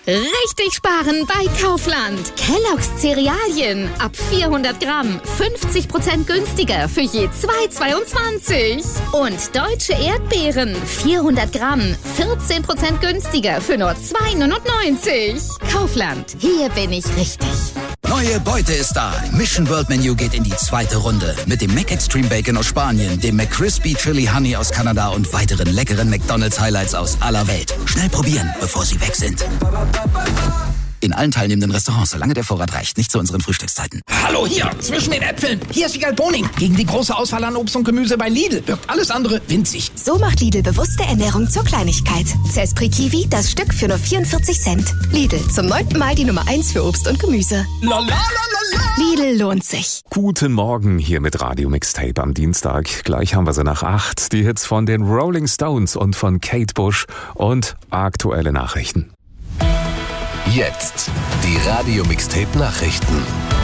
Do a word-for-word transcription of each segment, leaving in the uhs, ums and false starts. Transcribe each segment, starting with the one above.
Richtig sparen bei Kaufland. Kellogg's Cerealien ab vierhundert Gramm, fünfzig Prozent günstiger für je zwei Euro zweiundzwanzig. Und deutsche Erdbeeren, vierhundert Gramm, vierzehn Prozent günstiger für nur zwei Euro neunundneunzig. Kaufland, hier bin ich richtig. Neue Beute ist da. Mission World Menu geht in die zweite Runde. Mit dem McExtreme Bacon aus Spanien, dem McCrispy Chili Honey aus Kanada und weiteren leckeren McDonald's Highlights aus aller Welt. Schnell probieren, bevor sie weg sind. In allen teilnehmenden Restaurants, solange der Vorrat reicht. Nicht zu unseren Frühstückszeiten. Hallo, hier, zwischen den Äpfeln. Hier ist Wiegald Boning. Gegen die große Auswahl an Obst und Gemüse bei Lidl wirkt alles andere winzig. So macht Lidl bewusste Ernährung zur Kleinigkeit. Zespri Kiwi, das Stück für nur vierundvierzig Cent. Lidl, zum neunten Mal die Nummer eins für Obst und Gemüse. La, la, la, la, la. Lidl lohnt sich. Guten Morgen hier mit Radio Mixtape am Dienstag. Gleich haben wir sie nach acht. Die Hits von den Rolling Stones und von Kate Bush und aktuelle Nachrichten. Jetzt die Radio Mixtape Nachrichten.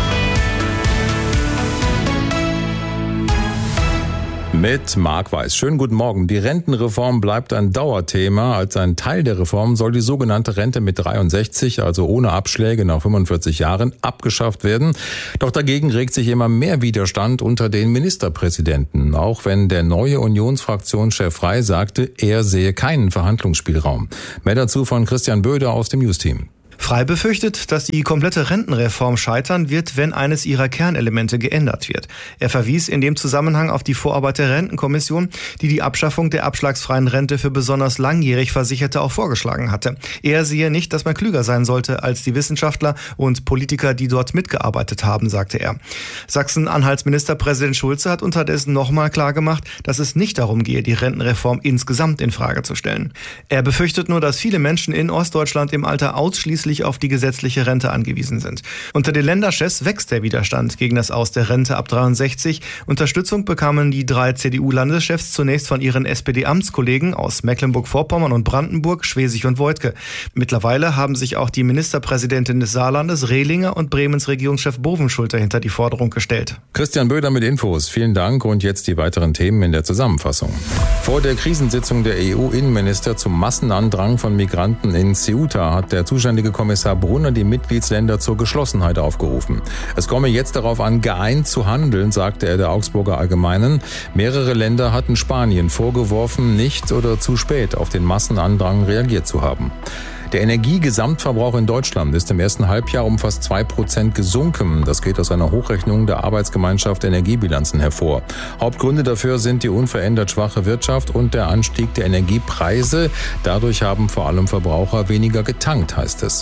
Mit Marc Weiß. Schönen guten Morgen. Die Rentenreform bleibt ein Dauerthema. Als ein Teil der Reform soll die sogenannte Rente mit dreiundsechzig, also ohne Abschläge nach fünfundvierzig Jahren, abgeschafft werden. Doch dagegen regt sich immer mehr Widerstand unter den Ministerpräsidenten. Auch wenn der neue Unionsfraktionschef Frey sagte, er sehe keinen Verhandlungsspielraum. Mehr dazu von Christian Böder aus dem News-Team. Frey befürchtet, dass die komplette Rentenreform scheitern wird, wenn eines ihrer Kernelemente geändert wird. Er verwies in dem Zusammenhang auf die Vorarbeit der Rentenkommission, die die Abschaffung der abschlagsfreien Rente für besonders langjährig Versicherte auch vorgeschlagen hatte. Er sehe nicht, dass man klüger sein sollte als die Wissenschaftler und Politiker, die dort mitgearbeitet haben, sagte er. Sachsen-Anhalts Ministerpräsident Schulze hat unterdessen nochmal klargemacht, dass es nicht darum gehe, die Rentenreform insgesamt in Frage zu stellen. Er befürchtet nur, dass viele Menschen in Ostdeutschland im Alter ausschließlich auf die gesetzliche Rente angewiesen sind. Unter den Länderchefs wächst der Widerstand gegen das Aus der Rente ab dreiundsechzig. Unterstützung bekamen die drei C D U-Landeschefs zunächst von ihren S P D-Amtskollegen aus Mecklenburg-Vorpommern und Brandenburg, Schwesig und Woidke. Mittlerweile haben sich auch die Ministerpräsidentin des Saarlandes, Rehlinger, und Bremens Regierungschef Bovenschulte hinter die Forderung gestellt. Christian Böder mit Infos. Vielen Dank und jetzt die weiteren Themen in der Zusammenfassung. Vor der Krisensitzung der E U-Innenminister zum Massenandrang von Migranten in Ceuta hat der zuständige Kommissar Brunner die Mitgliedsländer zur Geschlossenheit aufgerufen. Es komme jetzt darauf an, geeint zu handeln, sagte er der Augsburger Allgemeinen. Mehrere Länder hatten Spanien vorgeworfen, nicht oder zu spät auf den Massenandrang reagiert zu haben. Der Energiegesamtverbrauch in Deutschland ist im ersten Halbjahr um fast zwei Prozent gesunken. Das geht aus einer Hochrechnung der Arbeitsgemeinschaft Energiebilanzen hervor. Hauptgründe dafür sind die unverändert schwache Wirtschaft und der Anstieg der Energiepreise. Dadurch haben vor allem Verbraucher weniger getankt, heißt es.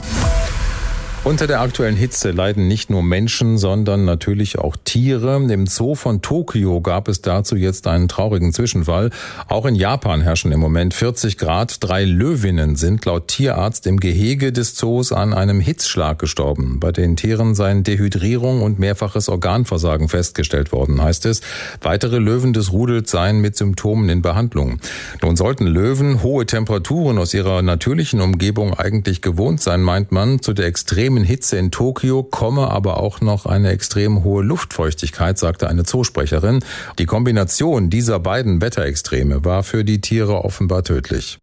Unter der aktuellen Hitze leiden nicht nur Menschen, sondern natürlich auch Tiere. Im Zoo von Tokio gab es dazu jetzt einen traurigen Zwischenfall. Auch in Japan herrschen im Moment vierzig Grad. Drei Löwinnen sind laut Tierarzt im Gehege des Zoos an einem Hitzschlag gestorben. Bei den Tieren seien Dehydrierung und mehrfaches Organversagen festgestellt worden, heißt es. Weitere Löwen des Rudels seien mit Symptomen in Behandlung. Nun sollten Löwen hohe Temperaturen aus ihrer natürlichen Umgebung eigentlich gewohnt sein, meint man. Zu der extremen Hitze in Tokio komme aber auch noch eine extrem hohe Luftfeuchtigkeit, sagte eine Zoosprecherin. Die Kombination dieser beiden Wetterextreme war für die Tiere offenbar tödlich.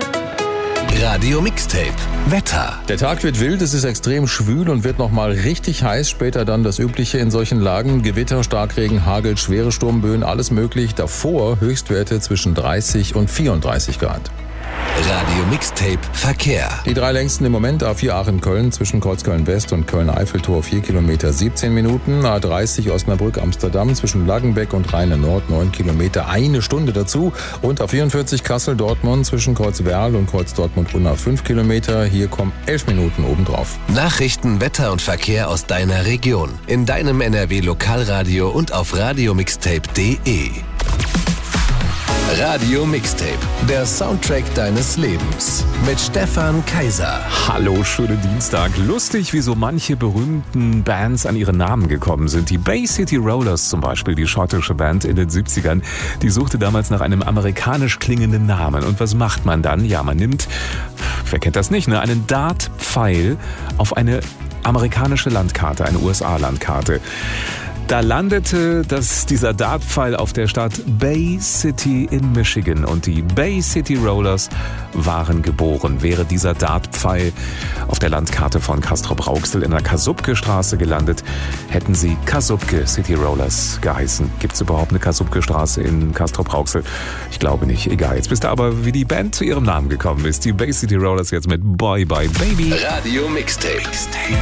Radio Mixtape Wetter. Der Tag wird wild, es ist extrem schwül und wird nochmal richtig heiß. Später dann das Übliche in solchen Lagen. Gewitter, Starkregen, Hagel, schwere Sturmböen, alles möglich. Davor Höchstwerte zwischen dreißig und vierunddreißig Grad. Radio Mixtape Verkehr. Die drei längsten im Moment: A vier Aachen-Köln zwischen Kreuzköln-West und Köln-Eiffeltor vier Kilometer siebzehn Minuten. A dreißig Osnabrück-Amsterdam zwischen Laggenbeck und Rheine-Nord neun Kilometer, eine Stunde dazu. Und A vierundvierzig Kassel-Dortmund zwischen Kreuzwerl und Kreuz-Dortmund-Unna fünf Kilometer. Hier kommen elf Minuten obendrauf. Nachrichten, Wetter und Verkehr aus deiner Region. In deinem N R W-Lokalradio und auf radiomixtape punkt de. Radio Mixtape, der Soundtrack deines Lebens. Mit Stefan Kaiser. Hallo, schönen Dienstag. Lustig, wie so manche berühmten Bands an ihren Namen gekommen sind. Die Bay City Rollers zum Beispiel, die schottische Band in den siebzigern, die suchte damals nach einem amerikanisch klingenden Namen. Und was macht man dann? Ja, man nimmt, wer kennt das nicht, ne? einen Dartpfeil auf eine amerikanische Landkarte, eine U S A-Landkarte. Da landete das, dieser Dartpfeil auf der Stadt Bay City in Michigan und die Bay City Rollers waren geboren. Wäre dieser Dartpfeil auf der Landkarte von Castrop-Rauxel in der Kasubke-Straße gelandet, hätten sie Kasubke City Rollers geheißen. Gibt es überhaupt eine Kasubke-Straße in Castrop-Rauxel? Ich glaube nicht. Egal. Jetzt wisst ihr aber, wie die Band zu ihrem Namen gekommen ist. Die Bay City Rollers jetzt mit Boy Bye Baby. Radio Mixtape.